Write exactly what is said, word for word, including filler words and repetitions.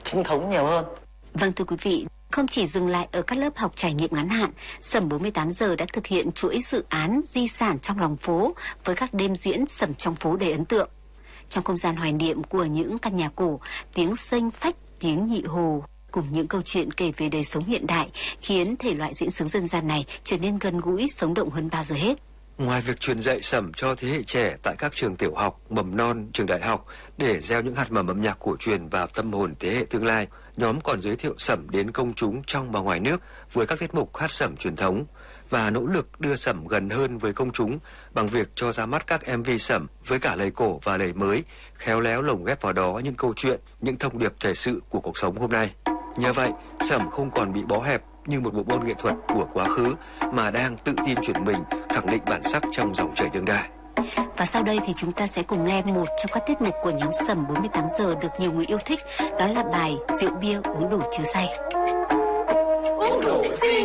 chính thống nhiều hơn. Vâng thưa quý vị, không chỉ dừng lại ở các lớp học trải nghiệm ngắn hạn, Sẩm bốn mươi tám giờ đã thực hiện chuỗi dự án di sản trong lòng phố với các đêm diễn Sẩm trong phố đầy ấn tượng. Trong không gian hoài niệm của những căn nhà cổ, tiếng xênh phách, tiếng nhị hồ cùng những câu chuyện kể về đời sống hiện đại khiến thể loại diễn xướng dân gian này trở nên gần gũi, sống động hơn bao giờ hết. Ngoài việc truyền dạy Sẩm cho thế hệ trẻ tại các trường tiểu học, mầm non, trường đại học để gieo những hạt mầm âm nhạc cổ truyền vào tâm hồn thế hệ tương lai, nhóm còn giới thiệu Sẩm đến công chúng trong và ngoài nước với các tiết mục hát Sẩm truyền thống và nỗ lực đưa Sẩm gần hơn với công chúng bằng việc cho ra mắt các em vê Sẩm với cả lời cổ và lời mới, khéo léo lồng ghép vào đó những câu chuyện, những thông điệp thời sự của cuộc sống hôm nay. Nhờ vậy, Sẩm không còn bị bó hẹp như một bộ môn nghệ thuật của quá khứ mà đang tự tin chuyển mình, khẳng định bản sắc trong dòng chảy đương đại. Và sau đây thì chúng ta sẽ cùng nghe một trong các tiết mục của nhóm Sẩm bốn mươi tám giờ được nhiều người yêu thích, đó là bài Rượu bia uống đủ chưa say. Uống đủ